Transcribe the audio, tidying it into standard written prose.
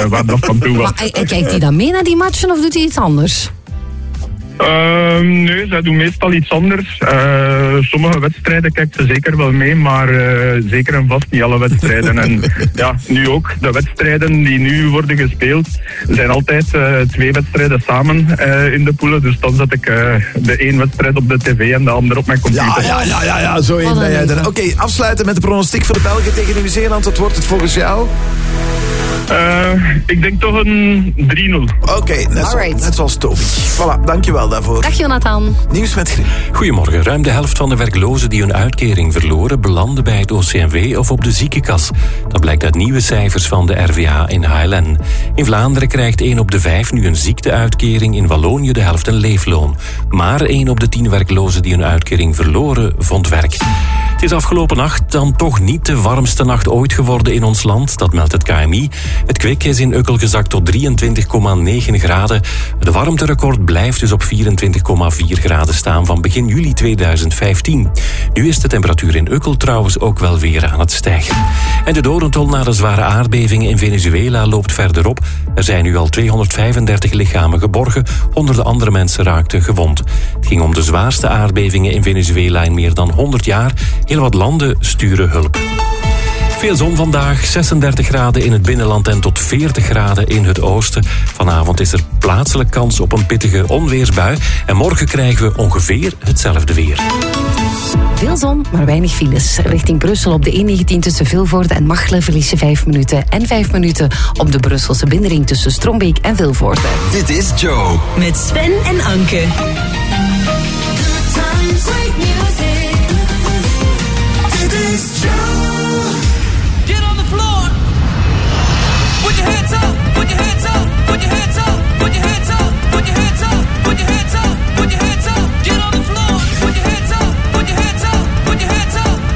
waar dat van toe was. Maar kijkt hij dan mee naar die matchen of doet hij iets anders? Nee, zij doen meestal iets anders. Sommige wedstrijden kijkt ze zeker wel mee, maar zeker en vast niet alle wedstrijden. En ja, nu ook. De wedstrijden die nu worden gespeeld zijn altijd 2 wedstrijden samen in de poelen. Dus dan zet ik de 1 wedstrijd op de tv en de andere op mijn computer. Ja, zo in ben jij er. Oké, afsluiten met de pronostiek voor de Belgen tegen Nieuw-Zeeland. Wat wordt het volgens jou? Ik denk toch een 3-0. Oké, net zoals Toby. Voilà, dankjewel daarvoor. Dag Jonathan. Nieuws met Grim. Goedemorgen. Ruim de helft van de werklozen die hun uitkering verloren belanden bij het OCMW of op de ziekenkas. Dat blijkt uit nieuwe cijfers van de RVA in HLN. In Vlaanderen krijgt 1 op de 5 nu een ziekteuitkering. In Wallonië de helft een leefloon. Maar 1 op de 10 werklozen die hun uitkering verloren vond werk. Het is afgelopen nacht dan toch niet de warmste nacht ooit geworden in ons land. Dat meldt het KMI. Het kwik is in Ukkel gezakt tot 23,9 graden. De warmterecord blijft dus op 24,4 graden staan van begin juli 2015. Nu is de temperatuur in Ukkel trouwens ook wel weer aan het stijgen. En de dodentol na de zware aardbevingen in Venezuela loopt verder op. Er zijn nu al 235 lichamen geborgen. Honderden andere mensen raakten gewond. Het ging om de zwaarste aardbevingen in Venezuela in meer dan 100 jaar. Heel wat landen sturen hulp. Veel zon vandaag, 36 graden in het binnenland en tot 40 graden in het oosten. Vanavond is er plaatselijk kans op een pittige onweersbui. En morgen krijgen we ongeveer hetzelfde weer. Veel zon, maar weinig files. Richting Brussel op de E19 tussen Vilvoorde en Machelen verlies je 5 minuten. En 5 minuten op de Brusselse binnenring tussen Strombeek en Vilvoorde. Dit is Joe. Met Sven en Anke. Dit is Joe.